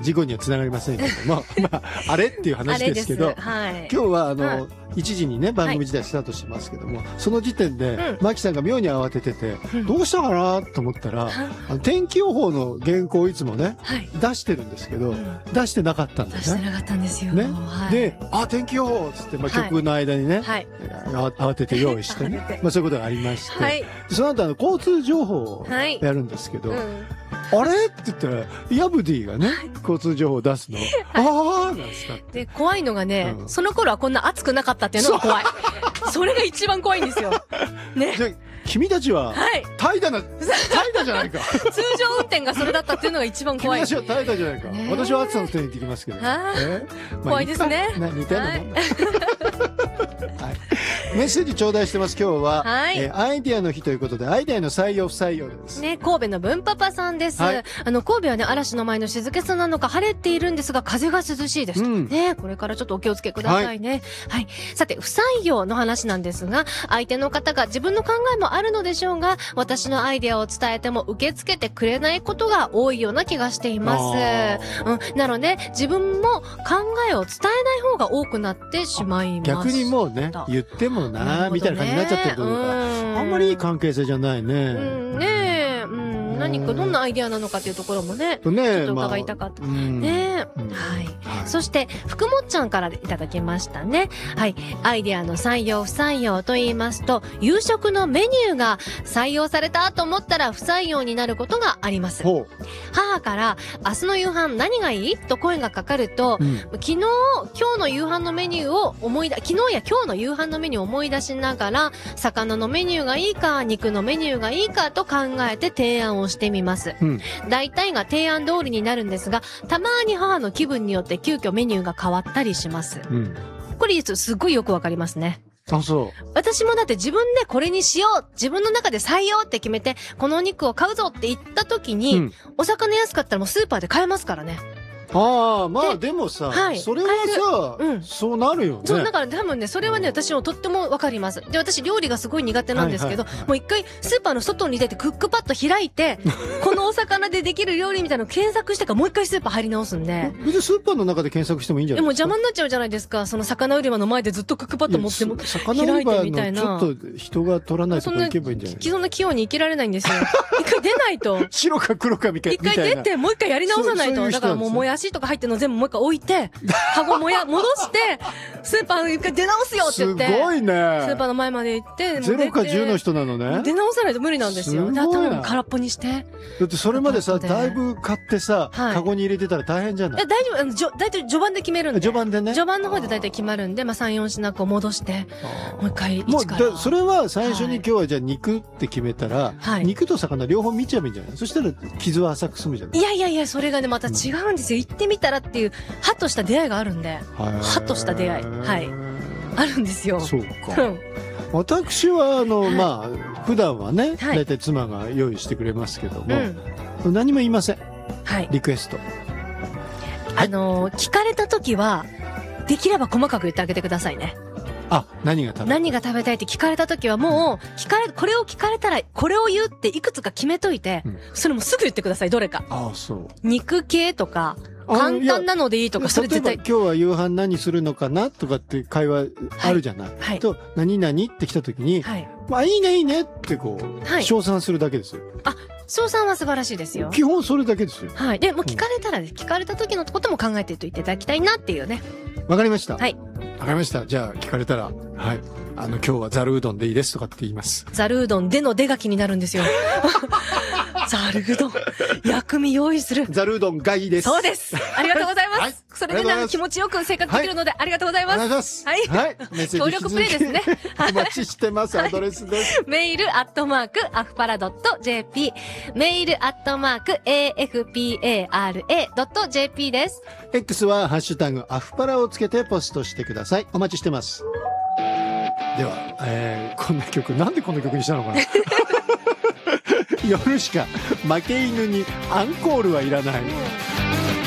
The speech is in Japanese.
事故にはつながりませんけども、まあ、あれっていう話ですけど、 はい、 今日は1時にね、番組自体スタートしますけども、その時点で、マキさんが妙に慌ててて、どうしたかなと思ったら、天気予報の原稿をいつもね、出してるんですけど、出してなかったんですね。 出してなかったんですよ。 ね。で、天気予報つって、曲の間にね、慌てて用意してね、そういうことがありまして、その後交通情報をやるんですけど、あれって言ったら、ヤブディがね、交通情報を出すの。なんつった。 で、怖いのがね、その頃はこんな暑くなかったっていうのが怖い。それが一番怖いんですよ。ね。 で、君たちは、怠惰じゃないか。 通常運転がそれだったっていうのが一番怖い。 君たちは怠惰じゃないか。私は暑さの点に行ってきますけど。 怖いですね。 似たようなもんだ。メッセージ頂戴してます。今日は、アイディアの日ということで、アイディアの採用不採用です。 ね、神戸の文パパさんです。神戸はね、嵐の前の静けさなのか晴れているんですが、風が涼しいです。ね、これからちょっとお気をつけくださいね。はい。さて、不採用の話なんですが、相手の方が自分の考えもあるのでしょうが、私のアイデアを伝えても受け付けてくれないことが多いような気がしています。なので、自分も考えを伝えない方が多くなってしまいます。 逆にもうね、言ってもなみたいな感じになっちゃってると思うから、あんまりいい関係性じゃないね。 何かどんなアイデアなのかというところもね、ちょっと伺いたかった。ね、はい。そして、福もっちゃんからいただきましたね。はい。アイデアの採用不採用と言いますと、夕食のメニューが採用されたと思ったら不採用になることがあります。母から、明日の夕飯何がいいと声がかかると、昨日、今日の夕飯のメニューを昨日や今日の夕飯のメニューを思い出しながら、魚のメニューがいいか、肉のメニューがいいかと考えて提案をしてみます。大体が提案通りになるんですが、たまに母の気分によって急遽メニューが変わったりします。これすごいよくわかりますね。私もだって自分でこれにしよう、自分の中で採用って決めて、このお肉を買うぞって言った時に、お魚安かったらもうスーパーで買えますからね。 まあでもさ、それはさ、そうなるよね。 そう、だから多分ね、それはね、私もとってもわかります。で、私料理がすごい苦手なんですけど、もう一回スーパーの外に出てクックパッド開いて、このお魚でできる料理みたいなのを検索してからもう一回スーパー入り直すんで。 別にスーパーの中で検索してもいいんじゃないですか。 でも邪魔になっちゃうじゃないですか。その魚売り場の前でずっとクックパッド持っても開いてみたいな。 ちょっと人が取らないとこ行けばいいんじゃないですか。 そんな器用に生きられないんですよ。一回出ないと。 白か黒かみたいな。 一回出て、もう一回やり直さないと。だからもうもやしとか入ってるの全部もう一回置いて、カゴ戻して、スーパーに一回出直すよって言って。 すごいね。 スーパーの前まで行って、 0か10の人なのね。 出直さないと無理なんですよ。頭空っぽにして。 だってそれまでさ、だいぶ買ってさ、カゴに入れてたら大変じゃない？ 大丈夫、大体序盤で決めるんで。 序盤でね。 序盤の方で大体決まるんで、3、4品こう戻して、もう一回一から。 それは最初に今日はじゃあ肉って決めたら、肉と魚両方見ちゃえばいいんじゃない？そしたら傷は浅く済むじゃない？ いや、それがね、また違うんですよ。行ってみたらっていう、はっとした出会いがあるんで、はっとした出会い。あるんですよ。 そうか。私は、普段はね、だいたい妻が用意してくれますけども、何も言いません。リクエスト。 聞かれた時は、できれば細かく言ってあげてくださいね。 何が食べたいって聞かれた時はもう、これを聞かれたら、これを言うっていくつか決めといて、それもすぐ言ってください、どれか。肉系とか、簡単なのでいいとか、それ絶対。 今日は夕飯何するのかなとかって会話あるじゃない。と、何々って来た時に、いいねって称賛するだけですよ。 称賛は素晴らしいですよ。 基本それだけですよ。 で、もう聞かれたらね、聞かれた時のことも考えておいていただきたいなっていうね。 わかりました。わかりました。じゃあ、聞かれたら、今日はざるうどんでいいですとかって言います。 ざるうどんでの出が気になるんですよ。ざるうどん、薬味用意する。 ざるうどんがいいです。 そうです。ありがとうございます。それで気持ちよく生活できるのでありがとうございます。 お願いします。 協力プレイですね。 お待ちしてます。アドレスです。 メールアフパラ .jp、メールafpara.jp です。 X はハッシュタグアフパラをつけてポストしてください。お待ちしてます。では、こんな曲、なんでこんな曲にしたのかな。夜しか負け犬にアンコールはいらない。